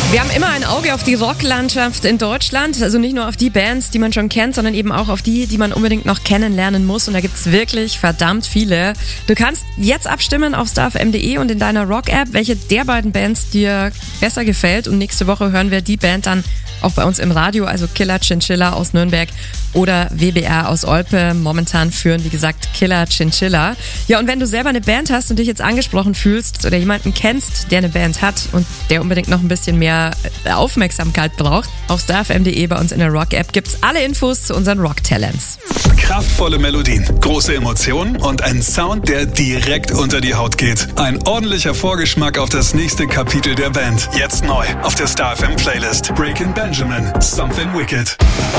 Wir haben immer ein Auge auf die Rocklandschaft in Deutschland, also nicht nur auf die Bands, die man schon kennt, sondern eben auch auf die man unbedingt noch kennenlernen muss, und da gibt's wirklich verdammt viele. Du kannst jetzt abstimmen auf starfm.de und in deiner Rock-App, welche der beiden Bands dir besser gefällt, und nächste Woche hören wir die Band dann auch bei uns im Radio, also Killer Chinchilla aus Nürnberg oder WBR aus Olpe. Momentan führen, wie gesagt, Killer Chinchilla. Ja, und wenn du selber eine Band hast und dich jetzt angesprochen fühlst oder jemanden kennst, der eine Band hat und der unbedingt noch ein bisschen mehr Aufmerksamkeit braucht, auf starfm.de bei uns in der Rock-App gibt's alle Infos zu unseren Rock-Talents. Kraftvolle Melodien, große Emotionen und ein Sound, der direkt unter die Haut geht. Ein ordentlicher Vorgeschmack auf das nächste Kapitel der Band. Jetzt neu auf der StarFM Playlist. Breaking Benjamin, Something Wicked.